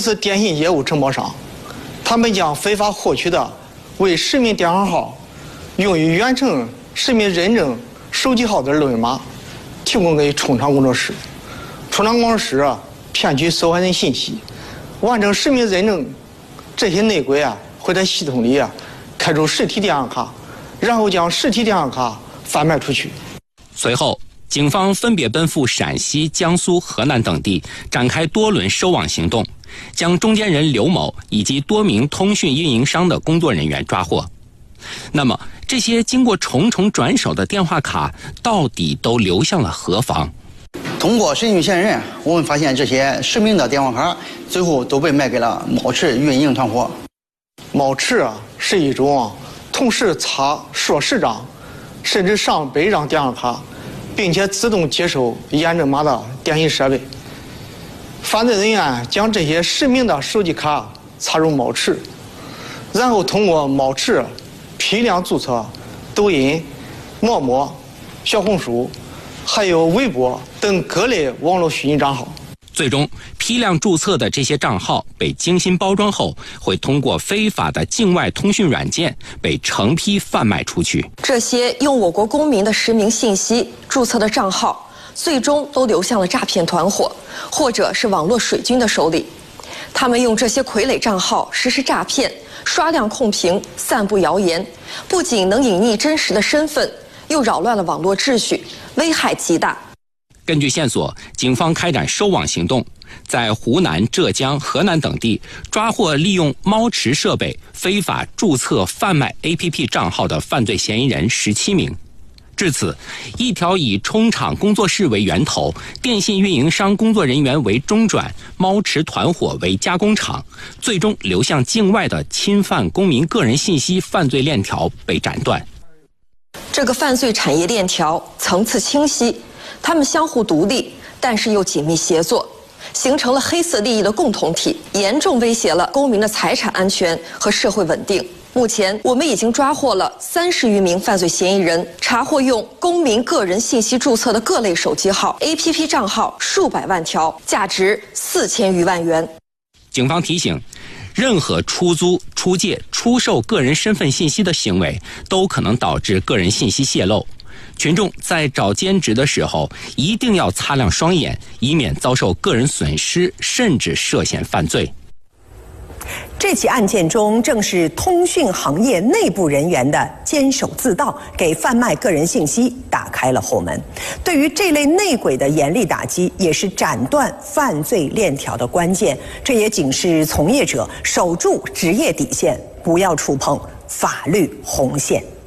是电信业务承包商，他们将非法获取的为实名电话号用于远程实名认证手机号的二维码提供给充场工作室，充场工作室骗取受害人信息，完成实名认证。这些内鬼会在系统里开出实体电话卡，然后将实体电话卡贩卖出去。 随后，警方分别奔赴陕西、江苏、河南等地，展开多轮收网行动，将中间人刘某以及多名通讯运营商的工作人员抓获。那么，这些经过重重转手的电话卡到底都流向了何方？ 通过审讯嫌疑人，我们发现这些实名的电话卡最后都被卖给了猫池运营团伙。 猫池是一种同时插数十张甚至上百张电话卡，并且自动接收验证码的电信设备。犯罪人员将这些实名的手机卡插入猫池，然后通过猫池批量注册抖音、陌陌、小红书还有微博等各类网络虚拟账号。 最终，批量注册的这些账号被精心包装后，会通过非法的境外通讯软件被成批贩卖出去。 这些用我国公民的实名信息注册的账号，最终都流向了诈骗团伙，或者是网络水军的手里。他们用这些傀儡账号实施诈骗、刷量控评、散布谣言，不仅能隐匿真实的身份，又扰乱了网络秩序，危害极大。 根据线索，警方开展收网行动，在湖南、浙江、河南等地抓获利用猫池设备非法注册贩卖 APP 账号的犯罪嫌疑人17名。至此，一条以充场工作室为源头、电信运营商工作人员为中转、猫池团伙为加工厂，最终流向境外的侵犯公民个人信息犯罪链条被斩断。 这个犯罪产业链条层次清晰，他们相互独立，但是又紧密协作，形成了黑色利益的共同体，严重威胁了公民的财产安全和社会稳定。目前，我们已经抓获了30余名犯罪嫌疑人，查获用公民个人信息注册的各类手机号、APP 账号数百万条，价值4000余万元。 警方提醒，任何出租、出借、出售个人身份信息的行为，都可能导致个人信息泄露。群众在找兼职的时候，一定要擦亮双眼，以免遭受个人损失，甚至涉嫌犯罪。 这起案件中，正是通讯行业内部人员的监守自盗，给贩卖个人信息打开了后门。对于这类内鬼的严厉打击，也是斩断犯罪链条的关键。这也警示从业者守住职业底线，不要触碰法律红线。